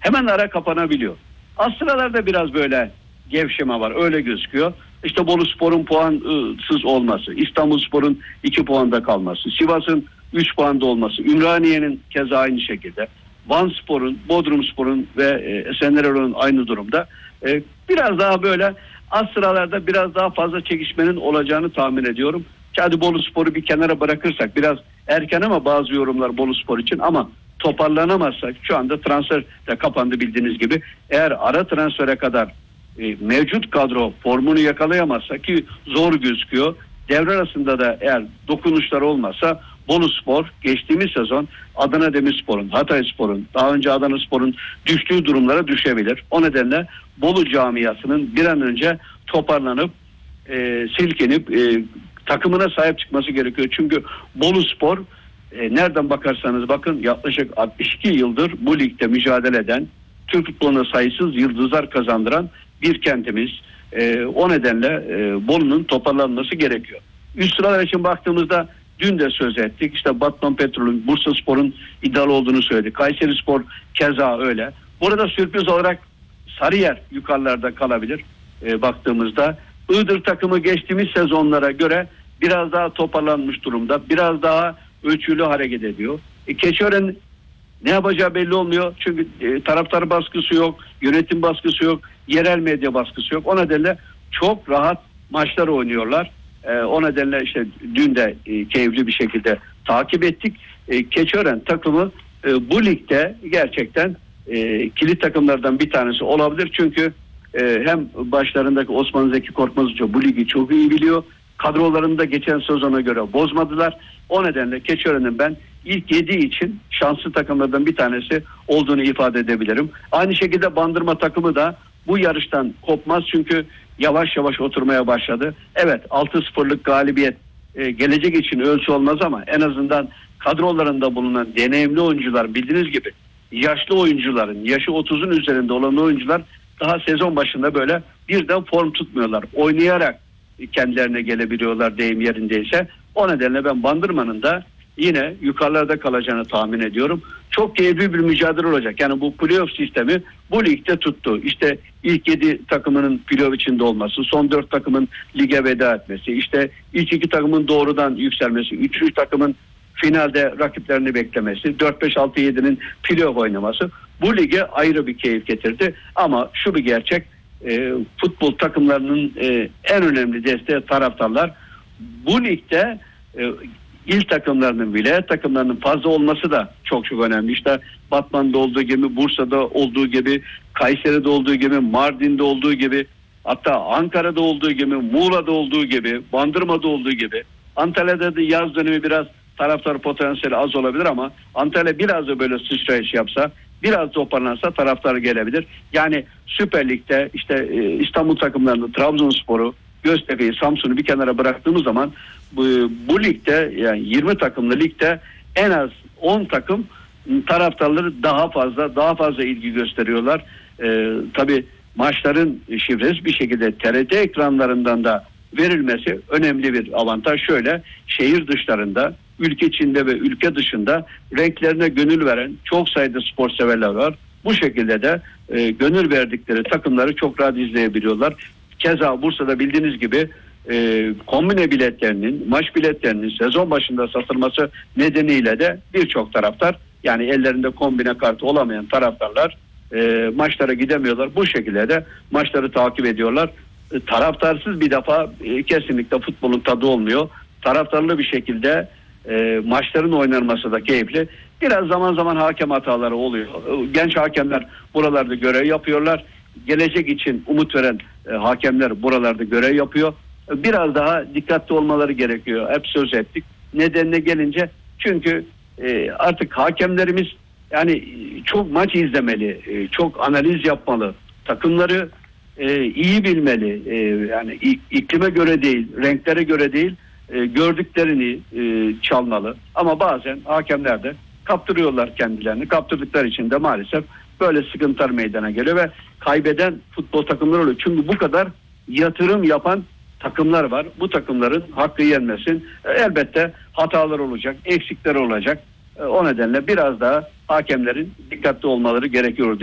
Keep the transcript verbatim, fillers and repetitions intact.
hemen ara kapanabiliyor. Astralarda biraz böyle gevşeme var, öyle gözüküyor. İşte Boluspor'un puansız olması, İstanbulspor'un iki puanda kalması, Sivas'ın üç puanda olması, Ümraniye'nin keza aynı şekilde, Vanspor'un, Bodrumspor'un ve e, Esenler'in aynı durumda. E, biraz daha böyle az sıralarda biraz daha fazla çekişmenin olacağını tahmin ediyorum. Hadi Boluspor'u bir kenara bırakırsak, biraz erken ama bazı yorumlar Boluspor için, ama toparlanamazsak, şu anda transfer de kapandı bildiğiniz gibi. Eğer ara transfere kadar e, mevcut kadro formunu yakalayamazsa, ki zor gözüküyor, devre arasında da eğer dokunuşlar olmazsa Boluspor geçtiğimiz sezon Adana Demirspor'un, Hatayspor'un, daha önce Adanaspor'un düştüğü durumlara düşebilir. O nedenle Bolu camiasının bir an önce toparlanıp e, silkinip e, takımına sahip çıkması gerekiyor. Çünkü Boluspor e, nereden bakarsanız bakın yaklaşık altmış iki yıldır bu ligde mücadele eden, Türk futboluna sayısız yıldızlar kazandıran bir kentimiz. E, o nedenle e, Bolu'nun toparlanması gerekiyor. Üst sıralar için baktığımızda dün de söz ettik. İşte Batman Petrol'ün, Bursaspor'un iddialı olduğunu söyledik. Kayserispor keza öyle. Burada sürpriz olarak Sarıyer yukarılarda kalabilir e, baktığımızda. Iğdır takımı geçtiğimiz sezonlara göre biraz daha toparlanmış durumda. Biraz daha ölçülü hareket ediyor. E, Keçiören ne yapacağı belli olmuyor. Çünkü e, taraftar baskısı yok, yönetim baskısı yok, yerel medya baskısı yok. O nedenle çok rahat maçlar oynuyorlar. E, o nedenle işte dün de e, keyifli bir şekilde takip ettik. E, Keçiören takımı e, bu ligde gerçekten e, kilit takımlardan bir tanesi olabilir. Çünkü e, hem başlarındaki Osman Zeki Korkmaz Hoca bu ligi çok iyi biliyor. Kadrolarını da geçen sezona göre bozmadılar. O nedenle Keçiören'in ben ilk yedi için şanslı takımlardan bir tanesi olduğunu ifade edebilirim. Aynı şekilde Bandırma takımı da bu yarıştan kopmaz, çünkü yavaş yavaş oturmaya başladı. Evet, altı sıfırlık galibiyet e, gelecek için ölçü olmaz, ama en azından kadrolarında bulunan deneyimli oyuncular, bildiğiniz gibi yaşlı oyuncuların, yaşı otuzun üzerinde olan oyuncular daha sezon başında böyle birden form tutmuyorlar. Oynayarak kendilerine gelebiliyorlar deyim yerindeyse. O nedenle ben Bandırma'nın da yine yukarılarda kalacağını tahmin ediyorum. Çok keyifli bir mücadele olacak. Yani bu playoff sistemi bu ligde tuttu. İşte ilk yedi takımının playoff içinde olması, son dört takımın lige veda etmesi, işte ilk iki takımın doğrudan yükselmesi, üçüncü takımın finalde rakiplerini beklemesi, dört beş altı yedinin playoff oynaması bu lige ayrı bir keyif getirdi. Ama şu bir gerçek, e, futbol takımlarının e, en önemli desteği taraftarlar. Bu ligde e, il takımlarının, vilayet takımlarının fazla olması da çok çok önemli. İşte Batman'da olduğu gibi, Bursa'da olduğu gibi, Kayseri'de olduğu gibi, Mardin'de olduğu gibi, hatta Ankara'da olduğu gibi, Muğla'da olduğu gibi, Bandırma'da olduğu gibi. Antalya'da da yaz dönemi biraz taraftar potansiyeli az olabilir, ama Antalya biraz da böyle sıçrayış yapsa, biraz toparlansa taraftar gelebilir. Yani Süper Lig'de işte İstanbul takımlarını, Trabzonspor'u, Göztepe'yi, Samsun'u bir kenara bıraktığımız zaman bu, bu ligde, yani yirmi takımlı ligde en az on takım taraftarları daha fazla daha fazla ilgi gösteriyorlar. Ee, tabii maçların şifresiz bir şekilde T R T ekranlarından da verilmesi önemli bir avantaj. Şöyle, şehir dışlarında, ülke içinde ve ülke dışında renklerine gönül veren çok sayıda spor severler var. Bu şekilde de e, gönül verdikleri takımları çok rahat izleyebiliyorlar. Keza Bursa'da bildiğiniz gibi e, kombine biletlerinin, maç biletlerinin sezon başında satılması nedeniyle de birçok taraftar, yani ellerinde kombine kartı olamayan taraftarlar e, maçlara gidemiyorlar. Bu şekilde de maçları takip ediyorlar. E, taraftarsız bir defa e, kesinlikle futbolun tadı olmuyor. Taraftarlı bir şekilde e, maçların oynanması da keyifli. Biraz zaman zaman hakem hataları oluyor. E, genç hakemler buralarda görev yapıyorlar. Gelecek için umut veren e, hakemler buralarda görev yapıyor. E, biraz daha dikkatli olmaları gerekiyor. Hep söz ettik. Nedenine gelince, çünkü e, artık hakemlerimiz yani çok maç izlemeli, e, çok analiz yapmalı. Takımları e, iyi bilmeli. E, yani iklime göre değil, renklere göre değil, e, gördüklerini e, çalmalı. Ama bazen hakemler de kaptırıyorlar kendilerini. Kaptırdıkları için de maalesef böyle sıkıntılar meydana geliyor ve kaybeden futbol takımları oluyor. Çünkü bu kadar yatırım yapan takımlar var. Bu takımların hakkı yenmesin. E, elbette hatalar olacak, eksikler olacak. E, o nedenle biraz daha hakemlerin dikkatli olmaları gerekiyor.